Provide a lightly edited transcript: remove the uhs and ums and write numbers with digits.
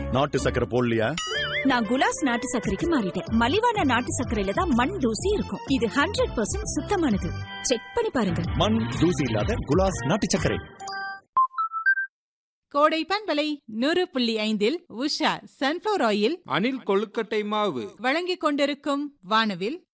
நாட்டு சக்கரை போடலையா? நான் குலாஸ் நாட்டு சர்க்கரைக்கு மாறிட்டேன். மலிவான நாட்டு சர்க்கரையில தான் மண் தூசி இருக்கும். இது 100% சுத்தமானது. செக் பண்ணி பாருங்க. மண் தூசி இல்லாத குலாஸ் நாட்டு சர்க்கரை. கோடை பண்பலை 100.5 உஷா சன்ஃப்ளவர் ஆயில், அணில் கொழுக்கட்டை மாவு வழங்கிக் கொண்டிருக்கும் வானவில்.